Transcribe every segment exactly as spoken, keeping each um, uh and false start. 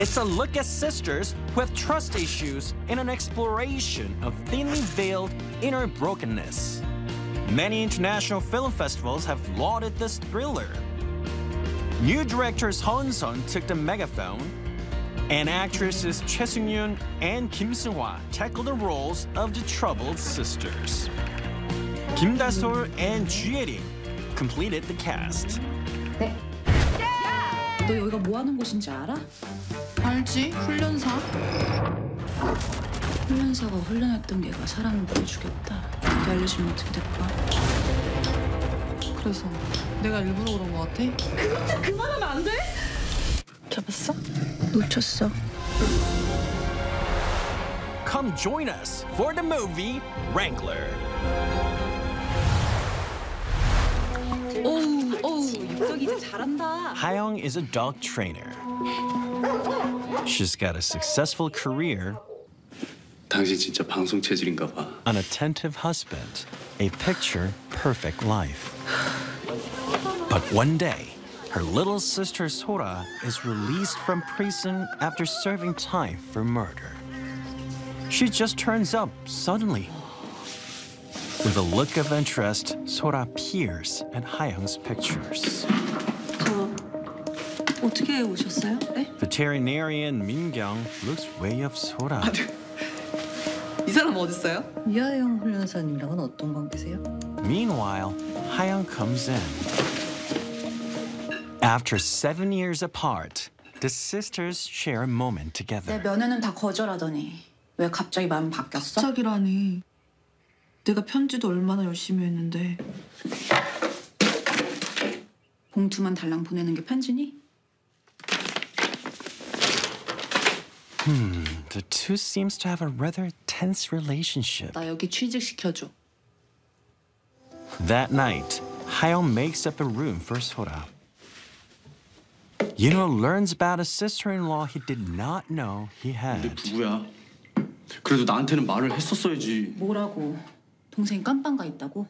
It's a look at sisters who have trust issues in an exploration of thinly veiled inner brokenness. Many international film festivals have lauded this thriller. New directors Seo Eun-sun took the megaphone, and actresses Choi Seung-yoon and Kim Seung-hwa tackled the roles of the troubled sisters. Kim Da-sol and Ju Ye-rim completed the cast. 네. 너 여기가 뭐 하는 곳인지 알아? 알지? 훈련사. 훈련사가 훈련했던 개가 사람을 물어주겠다. 이렇게 알려주면 어떻게 될까? 그래서 내가 일부러 그런 거 같아? 진짜 그만하면 안 돼? 잡았어? 놓쳤어. Come join us for the movie Wrangler. 오우, 오우, 육덕이 이제 잘한다. Hae-young is a dog trainer. She's got a successful career, 당신 진짜 방송 체질인가 봐. an attentive husband, a picture-perfect life. But one day, her little sister Sora is released from prison after serving time for murder. She just turns up suddenly. With a look of interest, Sora peers at Hae-young's pictures. 저 어떻게 오셨어요? 네? Veterinarian Min-kyung looks way up Sora. 이 사람 어딨어요? 이하영 훈련사님이랑은 어떤 관계세요? Meanwhile, Hae-young comes in. After seven years apart, the sisters share a moment 내 together. 면회는 다 거절하더니 왜 갑자기 마음 바뀌었어? 갑자기라니. 내가 편지도 얼마나 열심히 했는데. 봉투만 달랑 보내는 게 편지니? Hmm, the two seems to have a rather tense relationship. 나 여기 취직시켜줘. That night, Hae-young makes up a room for Sora. Yunho learns about a sister-in-law he did not know he 근데 had. 누구야? 그래도 나한테는 말을 했었어야지. 뭐라고? 동생이 깜빵가 있다고?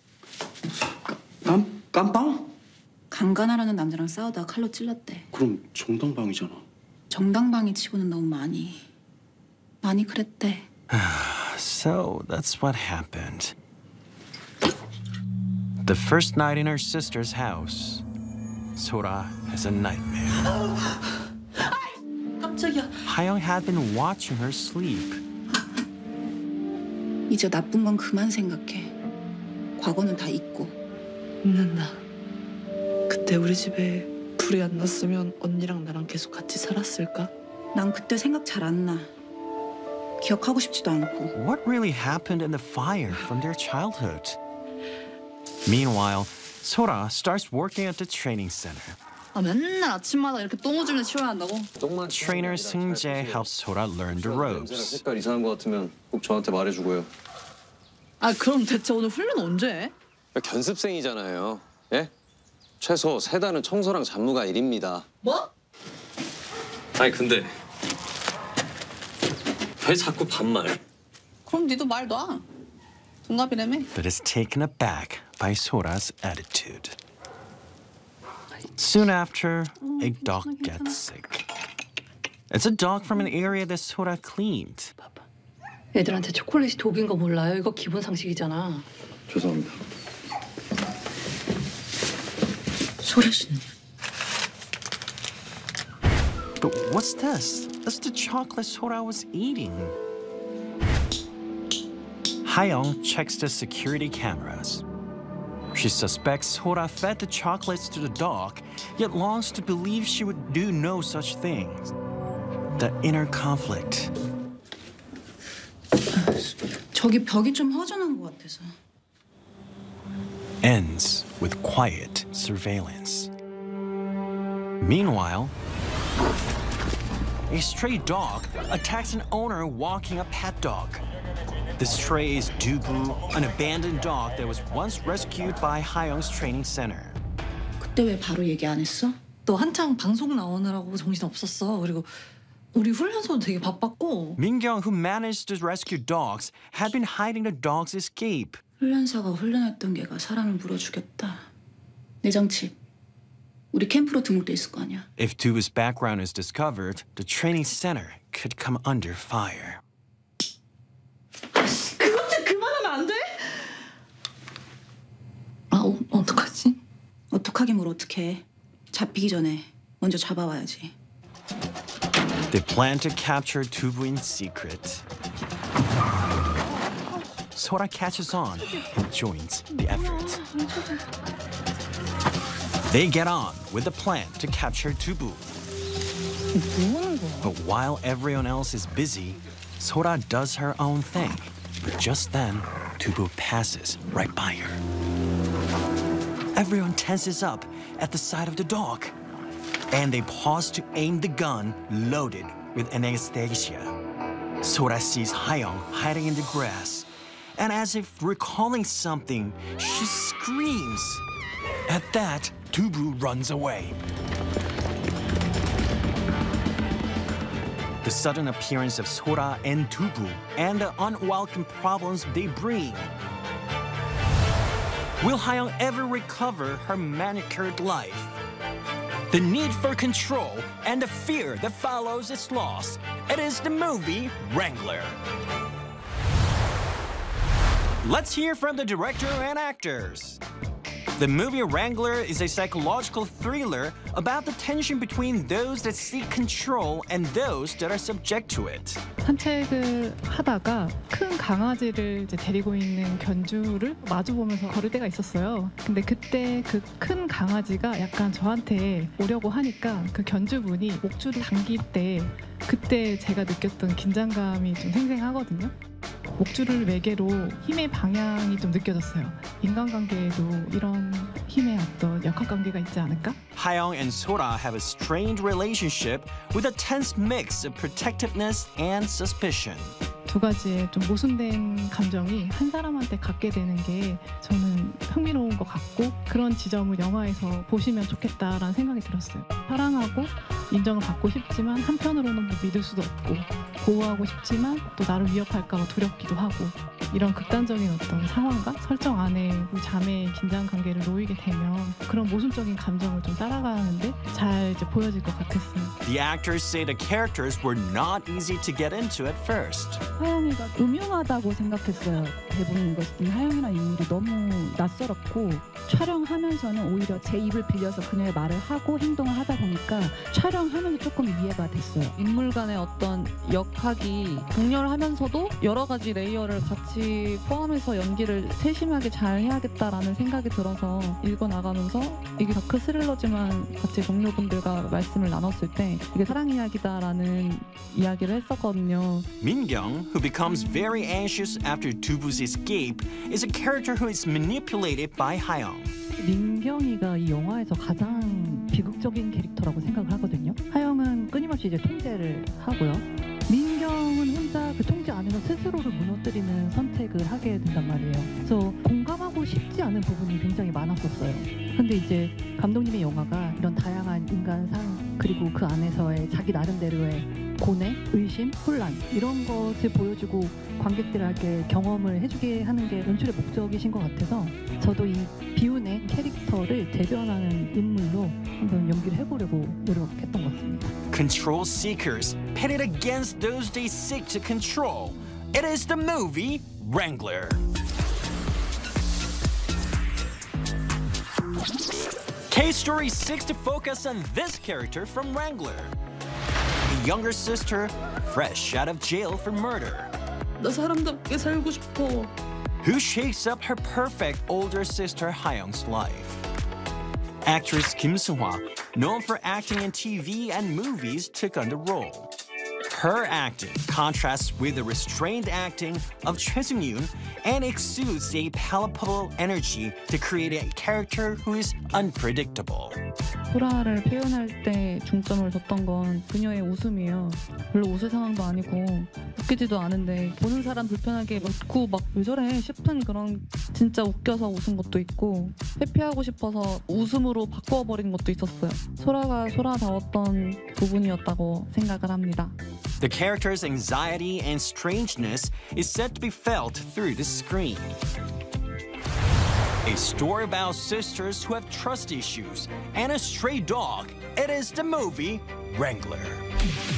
깜 깜빵? 강간하려는 남자랑 싸우다가 칼로 찔렀대. 그럼 정당방이잖아. 정당방위 치고는 너무 많이. 많이 그랬대. So that's what happened. The first night in her sister's house, Sora has a nightmare. 깜짝이야. Hae-young had been watching her sleep. 이제 나쁜 건 그만 생각해. 과거는 다 잊고. 잊는다. 그때 우리 집에 불이 안 났으면 언니랑 나랑 계속 같이 살았을까? 난 그때 생각 잘 안 나. 기억하고 싶지도 않고. What really happened in the fire from their childhood? Meanwhile, Sora starts working at the training center. 아 맨날 아침마다 이렇게 똥 오줌을 치워야 한다고? Trainer Seung-jae helps Sora learn the ropes. 색깔 이상한 것 같으면 꼭 저한테 말해주고요. 아 그럼 대체 오늘 훈련 언제 해? 견습생이잖아요. 예? 최소 세 달은 청소랑 잡무가 일입니다. 뭐? 아니 근데 왜 자꾸 반말? 그럼 니도 말 놔. 동갑이라며? But is taken aback by Sora's attitude. Soon after, a dog gets sick. It's a dog from an area that Sora cleaned. 애들한테 초콜릿이 독인 거 몰라요? 이거 기본 상식이잖아. 죄송합니다. 소라 씨는? But what's this? That's the chocolate Sora was eating. Hae-young checks the security cameras. She suspects Sora fed the chocolates to the dog, yet longs to believe she would do no such thing. The inner conflict. 저기 벽이 좀 허전한 것 같아서. Ends with quiet surveillance. Meanwhile, a stray dog attacks an owner walking a pet dog. The stray is Dubu, an abandoned dog that was once rescued by Hae-young's training center. 그때 왜 바로 얘기 안 했어? 너 한창 방송 나오느라고 정신 없었어. 그리고 우리 훈련소도 되게 바빴고. Min-kyung, who managed to rescue dogs, had been hiding the dog's escape. 훈련사가 훈련했던 개가 사람을 물어주겠다. 내 정치. 우리 캠프로 등록돼 있을 거 아니야. If Tubu's background is discovered, the training center could come under fire. 그것 좀 그만하면 안 돼? 아, 어, 어떡하지? 어떡하긴 뭘 어떡해. 잡히기 전에 먼저 잡아와야지. They plan to capture Tubu in secret. Sora catches on and joins the effort. They get on with the plan to capture Tubu. But while everyone else is busy, Sora does her own thing. But just then, Tubu passes right by her. Everyone tenses up at the sight of the dog, and they pause to aim the gun loaded with anesthesia. Sora sees Hayoung hiding in the grass, and as if recalling something, she screams. At that, Tubu runs away. The sudden appearance of Sora and Tubu and the unwelcome problems they bring. Will Hayoung ever recover her manicured life? The need for control and the fear that follows its loss. It is the movie Wrangler. Let's hear from the director and actors. The movie Wrangler is a psychological thriller about the tension between those that seek control and those that are subject to it. 산책을 하다가 큰 강아지를 이제 데리고 있는 견주를 마주보면서 걸을 때가 있었어요. 근데 그때 그 큰 강아지가 약간 저한테 오려고 하니까 그 견주분이 목줄을 당길 때 그때 제가 느꼈던 긴장감이 좀 생생하거든요. 목줄을 매개로 힘의 방향이 좀 느껴졌어요. 인간관계에도 이런 힘의 어떤 역학관계가 있지 않을까? Hayoung and Sora have a strained relationship with a tense mix of protectiveness and suspicion. 두 가지의 좀 모순된 감정이 한 사람한테 갖게 되는 게 저는 흥미로운 것 같고 그런 지점을 영화에서 보시면 좋겠다라는 생각이 들었어요. 사랑하고 인정을 받고 싶지만 한편으로는 뭐 믿을 수도 없고 보호하고 싶지만 또 나를 위협할까 봐 두렵기도 하고 이런 극단적인 어떤 상황과 설정 안에 우리 자매의 긴장 관계를 놓이게 되면 그런 모순적인 감정을 좀 따라가는데 잘 이제 보여질 것 같았어요. The actors say the characters were not easy to get into at first. 하영이가 음흉하다고 생각했어요. 대본 읽었을 때 하영이라는 인물이 너무 낯설었고 촬영하면서는 오히려 제 입을 빌려서 그녀의 말을 하고 행동을 하다 보니까 촬영하면서 조금 이해가 됐어요. 인물 간의 어떤 역학이 극렬하면서도 여러 가지 레이어를 같이 포함해서 연기를 세심하게 잘 해야겠다라는 생각이 들어서 읽어나가면서 이게 다크 스릴러지만 같이 동료분들과 말씀을 나눴을 때 이게 사랑 이야기다라는 이야기를 했었거든요. Min-kyung, who becomes very anxious after Tubu's escape, is a character who is manipulated by Hayoung. 민경이가 이 영화에서 가장 비극적인 캐릭터라고 생각을 하거든요. 하영은 끊임없이 이제 통제를 하고요. 민경은 혼자 그 통제 안에서 스스로를 무너뜨리는 선택을 하게 된단 말이에요. 그래서 공감하고 싶지 않은 부분이 굉장히 많았었어요. 근데 이제 감독님의 영화가 이런 다양한 인간상 그리고 그 안에서의 자기 나름대로의 고뇌, 의심, 혼란 이런 것을 보여주고 관객들에게 경험을 해주게 하는 게 연출의 목적이신 것 같아서 저도 이 비운의 캐릭터를 대변하는 인물로 한번 연기를 해보려고 노력했던 것 같습니다. Control seekers pitted against those they seek to control. It is the movie Wrangler. K-Story seeks to focus on this character from Wrangler. A younger sister, fresh out of jail for murder. 나 사람답게 살고 싶어. Who shakes up her perfect older sister Hayoung's life. Actress Kim Soo-hwa, known for acting in T V and movies, took on the role. Her acting contrasts with the restrained acting of Choi Seung-yoon and exudes a palpable energy to create a character who is unpredictable. 소라를 표현할 때 중점을 뒀던 건 그녀의 웃음이에요. 별로 웃을 상황도 아니고 웃기지도 않은데 보는 사람 불편하게 웃고 막 왜 저래 싶은 그런 진짜 웃겨서 웃은 것도 있고 회피하고 싶어서 웃음으로 바꿔버린 것도 있었어요. 소라가 소라다웠던 부분이었다고 생각을 합니다. The character's anxiety and strangeness is said to be felt through the screen. A story about sisters who have trust issues and a stray dog. It is the movie Wrangler.